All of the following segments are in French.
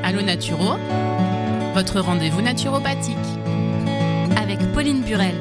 Allo Naturo, votre rendez-vous naturopathique. Avec Pauline Burel.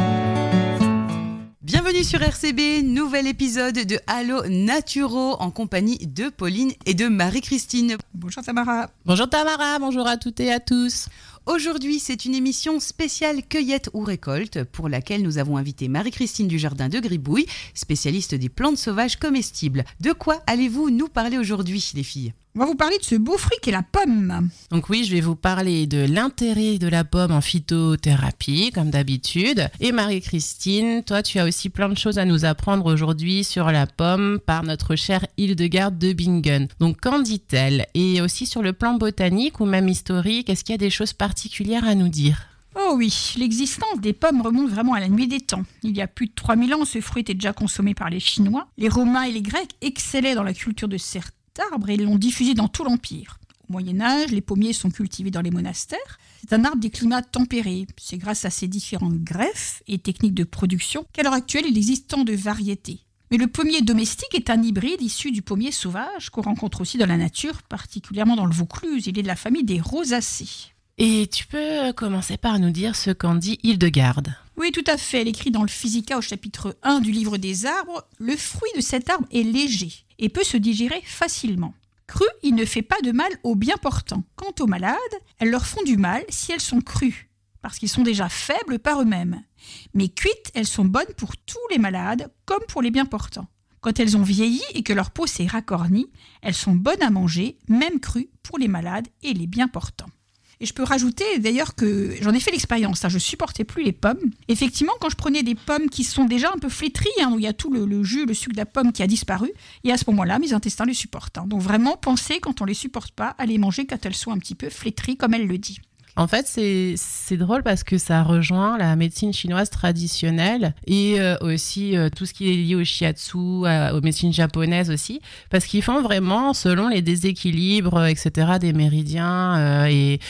Bienvenue sur RCB, nouvel épisode de Allo Naturo en compagnie de Pauline et de Marie-Christine. Bonjour Tamara. Bonjour Tamara, bonjour à toutes et à tous. Aujourd'hui, c'est une émission spéciale cueillette ou récolte pour laquelle nous avons invité Marie-Christine du Jardin de Gribouille, spécialiste des plantes sauvages comestibles. De quoi allez-vous nous parler aujourd'hui, les filles ? On va vous parler de ce beau fruit qu'est la pomme. Donc oui, je vais vous parler de l'intérêt de la pomme en phytothérapie, comme d'habitude. Et Marie-Christine, toi, tu as aussi plein de choses à nous apprendre aujourd'hui sur la pomme par notre chère Hildegarde de Bingen. Donc qu'en dit-elle ? Et aussi sur le plan botanique ou même historique, est-ce qu'il y a des choses particulières à nous dire ? Oh oui, l'existence des pommes remonte vraiment à la nuit des temps. Il y a plus de 3000 ans, ce fruit était déjà consommé par les Chinois. Les Romains et les Grecs excellaient dans la culture de certains arbres et l'ont diffusé dans tout l'Empire. Au Moyen-Âge, les pommiers sont cultivés dans les monastères. C'est un arbre des climats tempérés. C'est grâce à ses différentes greffes et techniques de production qu'à l'heure actuelle, il existe tant de variétés. Mais le pommier domestique est un hybride issu du pommier sauvage qu'on rencontre aussi dans la nature, particulièrement dans le Vaucluse. Il est de la famille des rosacées. Et tu peux commencer par nous dire ce qu'en dit Hildegarde ? Oui, tout à fait. Elle écrit dans le Physica au chapitre 1 du livre des arbres « Le fruit de cet arbre est léger et peut se digérer facilement. Cru, il ne fait pas de mal aux bien portants. Quant aux malades, elles leur font du mal si elles sont crues, parce qu'ils sont déjà faibles par eux-mêmes. Mais cuites, elles sont bonnes pour tous les malades comme pour les bien portants. Quand elles ont vieilli et que leur peau s'est racornie, elles sont bonnes à manger, même crues, pour les malades et les bien portants. » Et je peux rajouter d'ailleurs que j'en ai fait l'expérience, je supportais plus les pommes. Effectivement, quand je prenais des pommes qui sont déjà un peu flétries, où il y a tout le jus, le sucre de la pomme qui a disparu, et à ce moment-là, mes intestins les supportent. Donc vraiment, pensez quand on les supporte pas à les manger quand elles sont un petit peu flétries, comme elle le dit. En fait, c'est drôle parce que ça rejoint la médecine chinoise traditionnelle et aussi tout ce qui est lié au shiatsu, aux médecines japonaises aussi, parce qu'ils font vraiment selon les déséquilibres, etc., des méridiens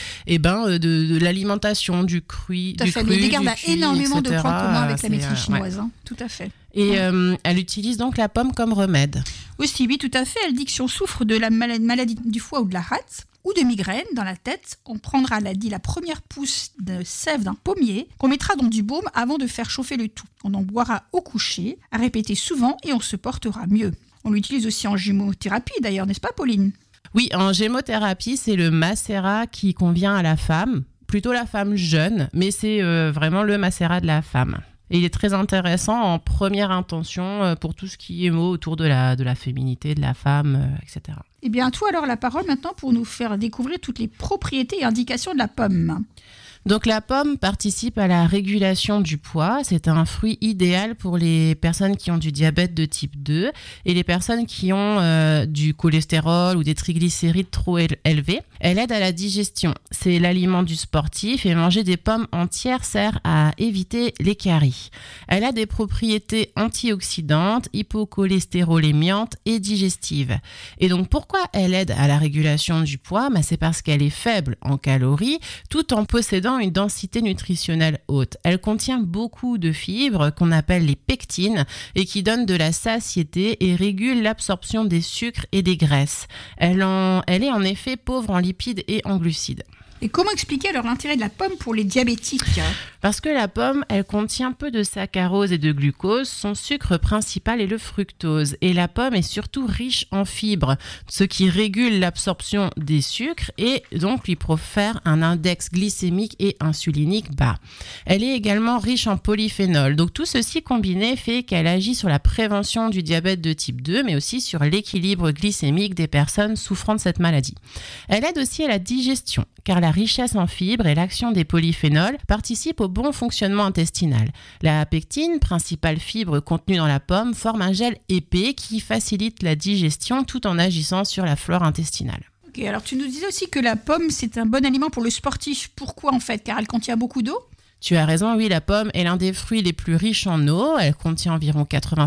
de l'alimentation, du cru. Tout à fait, mais Hildegarde a énormément de points communs avec la médecine chinoise, ouais. Tout à fait. Et elle utilise donc la pomme comme remède. Aussi, oui, tout à fait. Elle dit que si on souffre de la maladie du foie ou de la rate, ou de migraine dans la tête, on prendra, elle a dit, la première pousse de sève d'un pommier qu'on mettra dans du baume avant de faire chauffer le tout. On en boira au coucher, à répéter souvent et on se portera mieux. On l'utilise aussi en gémothérapie d'ailleurs, n'est-ce pas Pauline ? Oui, en gémothérapie, c'est le macérat qui convient à la femme, plutôt la femme jeune, mais c'est vraiment le macérat de la femme. Et il est très intéressant en première intention pour tout ce qui est mot autour de la féminité, de la femme, etc. Eh bien, à toi alors la parole maintenant pour nous faire découvrir toutes les propriétés et indications de la pomme. Donc la pomme participe à la régulation du poids. C'est un fruit idéal pour les personnes qui ont du diabète de type 2 et les personnes qui ont du cholestérol ou des triglycérides trop élevés. Elle aide à la digestion. C'est l'aliment du sportif et manger des pommes entières sert à éviter les caries. Elle a des propriétés antioxydantes, hypocholestérolémiantes et digestives. Et donc pourquoi elle aide à la régulation du poids ? C'est parce qu'elle est faible en calories tout en possédant une densité nutritionnelle haute. Elle contient beaucoup de fibres qu'on appelle les pectines et qui donnent de la satiété et régulent l'absorption des sucres et des graisses. Elle est en effet pauvre en lipides et en glucides. Et comment expliquer alors l'intérêt de la pomme pour les diabétiques ? Parce que la pomme, elle contient peu de saccharose et de glucose. Son sucre principal est le fructose. Et la pomme est surtout riche en fibres, ce qui régule l'absorption des sucres et donc lui profère un index glycémique et insulinique bas. Elle est également riche en polyphénol. Donc tout ceci combiné fait qu'elle agit sur la prévention du diabète de type 2, mais aussi sur l'équilibre glycémique des personnes souffrant de cette maladie. Elle aide aussi à la digestion, car la richesse en fibres et l'action des polyphénols participent au bon fonctionnement intestinal. La pectine, principale fibre contenue dans la pomme, forme un gel épais qui facilite la digestion tout en agissant sur la flore intestinale. Ok, alors tu nous disais aussi que la pomme, c'est un bon aliment pour le sportif. Pourquoi en fait ? Car elle contient beaucoup d'eau ? Tu as raison, oui, la pomme est l'un des fruits les plus riches en eau. Elle contient environ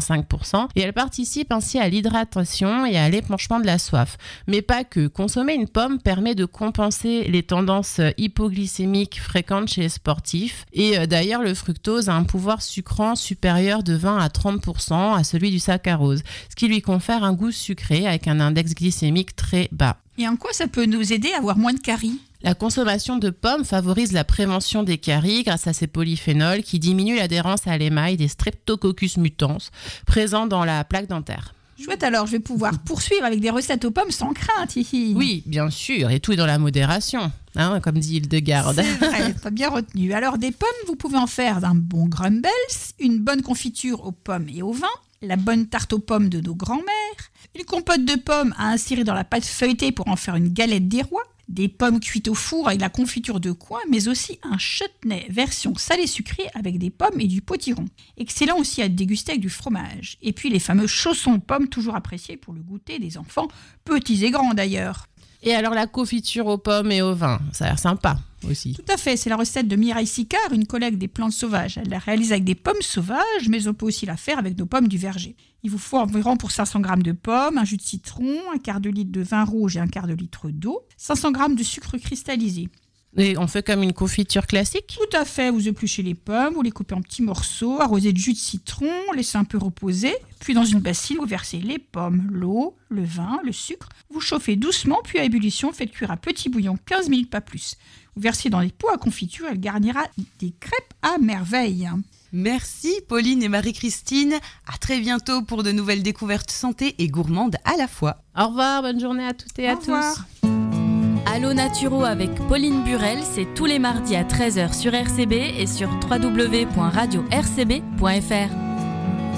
85% et elle participe ainsi à l'hydratation et à l'épanchement de la soif. Mais pas que. Consommer une pomme permet de compenser les tendances hypoglycémiques fréquentes chez les sportifs. Et d'ailleurs, le fructose a un pouvoir sucrant supérieur de 20 à 30% à celui du saccharose, ce qui lui confère un goût sucré avec un index glycémique très bas. Et en quoi ça peut nous aider à avoir moins de caries ? La consommation de pommes favorise la prévention des caries grâce à ces polyphénols qui diminuent l'adhérence à l'émail des Streptococcus mutans présents dans la plaque dentaire. Chouette, alors je vais pouvoir poursuivre avec des recettes aux pommes sans crainte. Hihi. Oui, bien sûr, et tout est dans la modération, comme dit Hildegarde. C'est vrai, t'as bien retenu. Alors des pommes, vous pouvez en faire d'un bon Grumbles, une bonne confiture aux pommes et au vin, la bonne tarte aux pommes de nos grands-mères, une compote de pommes à insérer dans la pâte feuilletée pour en faire une galette des rois, des pommes cuites au four avec la confiture de coin, mais aussi un chutney version salé-sucré avec des pommes et du potiron. Excellent aussi à déguster avec du fromage. Et puis les fameux chaussons pommes, toujours appréciés pour le goûter des enfants, petits et grands d'ailleurs. Et alors la confiture aux pommes et au vin, ça a l'air sympa aussi. Tout à fait, c'est la recette de Mireille Sicard, une collègue des plantes sauvages. Elle la réalise avec des pommes sauvages, mais on peut aussi la faire avec nos pommes du verger. Il vous faut environ pour 500 g de pommes, un jus de citron, un quart de litre de vin rouge et un quart de litre d'eau, 500 g de sucre cristallisé. Et on fait comme une confiture classique ? Tout à fait, vous épluchez les pommes, vous les coupez en petits morceaux, arrosez de jus de citron, laissez un peu reposer, puis dans une bassine, vous versez les pommes, l'eau, le vin, le sucre, vous chauffez doucement, puis à ébullition, faites cuire à petit bouillon 15 minutes, pas plus. Vous versez dans les pots à confiture, elle garnira des crêpes à merveille. Merci Pauline et Marie-Christine. À très bientôt pour de nouvelles découvertes santé et gourmandes à la fois. Au revoir, bonne journée à toutes et à tous. Allo Naturo avec Pauline Burel, c'est tous les mardis à 13h sur RCB et sur www.radio-rcb.fr.